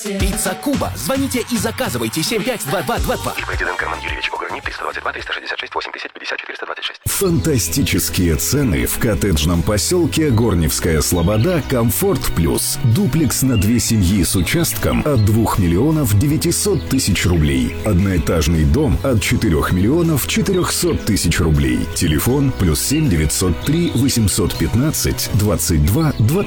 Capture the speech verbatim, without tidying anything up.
Пицца Куба. Звоните и заказывайте семь пять два два два два. Ипэдин Карман Юрьевич Огорни, триста двадцать два триста шестьдесят шесть восемь тысяч пятьдесят четыреста двадцать шесть. Фантастические цены в коттеджном поселке Горневская Слобода «Комфорт Плюс». Дуплекс на две семьи с участком от двух миллионов девятисот тысяч рублей. Одноэтажный дом от четырех миллионов четырехсот тысяч рублей. Телефон плюс семь девятьсот три восемьсот пятнадцать двадцать два двадцать